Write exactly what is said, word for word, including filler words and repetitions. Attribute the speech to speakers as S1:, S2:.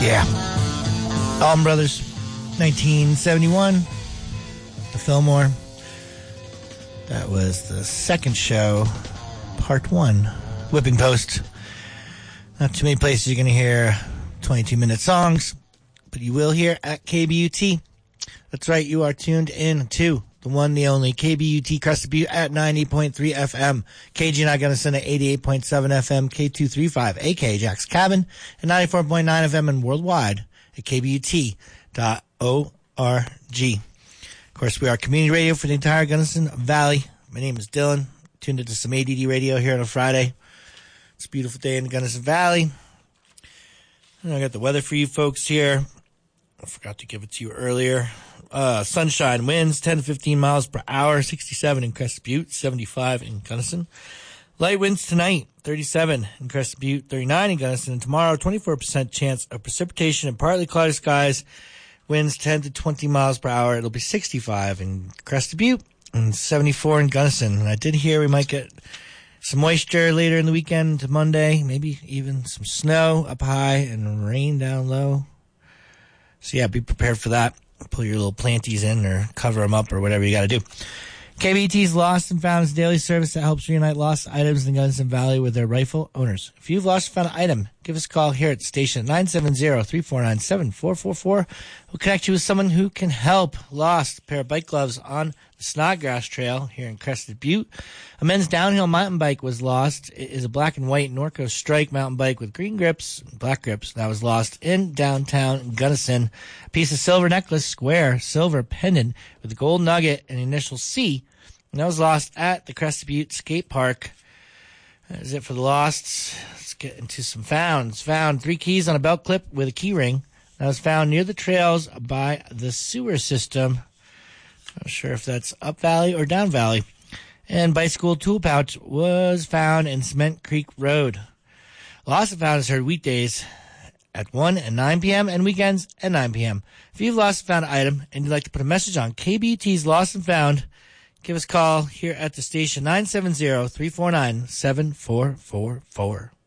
S1: Yeah. Allman Brothers, nineteen seventy-one. The Fillmore. That was the second show, part one. Whipping Post. Not too many places you're going to hear twenty-two minute songs, but you will hear at K B U T. That's right, you are tuned in to the one, the only K B U T Crested Butte at ninety point three F M. K G and I going to send at eighty-eight point seven F M, K two thirty-five, A K Jack's Cabin, and ninety-four point nine F M and worldwide at K B U T dot org. Of course, we are community radio for the entire Gunnison Valley. My name is Dylan. Tuned into some A D D radio here on a Friday. It's a beautiful day in the Gunnison Valley. And I got the weather for you folks here. I forgot to give it to you earlier. Uh, sunshine, winds ten to fifteen miles per hour, sixty-seven in Crested Butte, seventy-five in Gunnison. Light winds tonight, thirty-seven in Crested Butte, thirty-nine in Gunnison. And tomorrow, twenty-four percent chance of precipitation and partly cloudy skies. Winds ten to twenty miles per hour. It'll be sixty-five in Crested Butte and seventy-four in Gunnison. And I did hear we might get some moisture later in the weekend to Monday, maybe even some snow up high and rain down low. So yeah, be prepared for that. Pull your little planties in or cover them up or whatever you got to do. K B T's Lost and Found is a daily service that helps reunite lost items in the Gunnison Valley with their rightful owners. If you've lost or found an item, give us a call here at the station nine seven zero, three four nine, seven four four four. We'll connect you with someone who can help. Lost a pair of bike gloves on the Snodgrass Trail here in Crested Butte. A men's downhill mountain bike was lost. It is a black and white Norco Strike mountain bike with green grips, black grips. That was lost in downtown Gunnison. A piece of silver necklace, square silver pendant with a gold nugget and initial C. And that was lost at the Crested Butte Skate Park. That is it for the losts. Let's get into some founds. Found three keys on a belt clip with a key ring. That was found near the trails by the sewer system. Not sure if that's up valley or down valley. And bicycle tool pouch was found in Cement Creek Road. Lost and found is heard weekdays at one and nine p.m. and weekends at nine p.m. If you've lost and found an item and you'd like to put a message on K B T's Lost and Found, give us a call here at the station nine seven zero, three four nine, seven four four four.